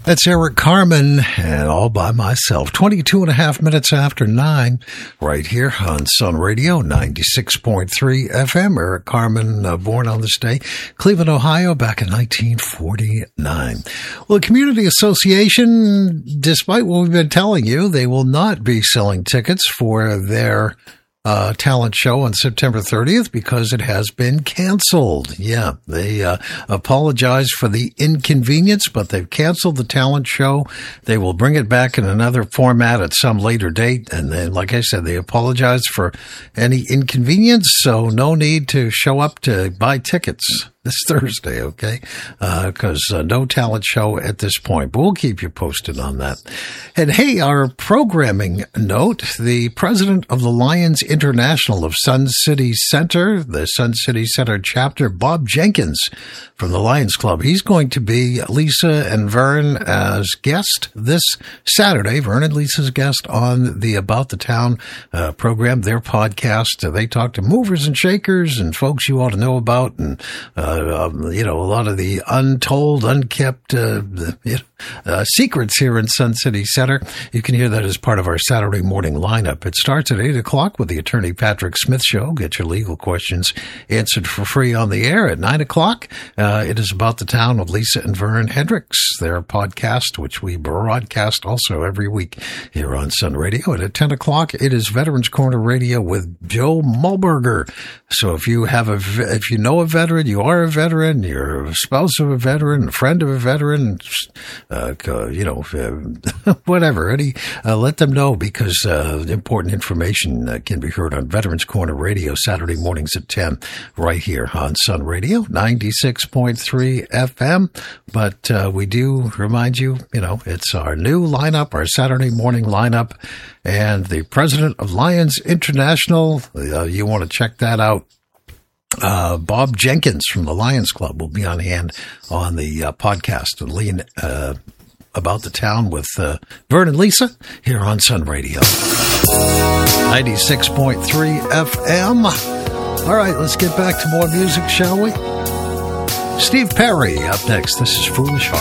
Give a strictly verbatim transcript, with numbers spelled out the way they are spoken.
That's Eric Carmen and All By Myself. twenty-two and a half minutes after nine, right here on Sun Radio, ninety-six point three F M. Eric Carmen, uh, born on this day, Cleveland, Ohio, back in nineteen forty-nine. Well, the Community Association, despite what we've been telling you, they will not be selling tickets for their Uh, talent show on September thirtieth because it has been canceled. Yeah, they uh, apologize for the inconvenience, but they've canceled the talent show. They will bring it back in another format at some later date. And then, like I said, they apologize for any inconvenience, so no need to show up to buy tickets this Thursday, okay? Because uh, uh, no talent show at this point. But we'll keep you posted on that. And hey, our programming note, the president of the Lions International of Sun City Center, the Sun City Center chapter, Bob Jenkins from the Lions Club, he's going to be Lisa and Vern as guest this Saturday. Vern and Lisa's guest on the About the Town uh, program, their podcast. They talk to movers and shakers and folks you ought to know about, and uh, Um, you know, a lot of the untold, unkept uh, you know, uh, secrets here in Sun City Center. You can hear that as part of our Saturday morning lineup. It starts at eight o'clock with the Attorney Patrick Smith Show. Get your legal questions answered for free on the air. At nine o'clock, uh, it is About the Town with Lisa and Vern Hendricks, their podcast, which we broadcast also every week here on Sun Radio. And at ten o'clock, it is Veterans Corner Radio with Joe Mulberger. So if you have a, if you know a veteran, you are a veteran, you're a spouse of a veteran, a friend of a veteran, uh, you know, uh, whatever, any, uh, let them know, because uh, important information uh, can be heard on Veterans Corner Radio Saturday mornings at ten, right here on Sun Radio, ninety-six point three F M. But uh, we do remind you, you know, it's our new lineup, our Saturday morning lineup, and the president of Lions International, uh, you want to check that out. Uh, Bob Jenkins from the Lions Club will be on hand on the uh, podcast and lean, uh, About the Town with uh, Vern and Lisa here on Sun Radio. ninety-six point three F M. All right, let's get back to more music, shall we? Steve Perry up next. This is Foolish Heart.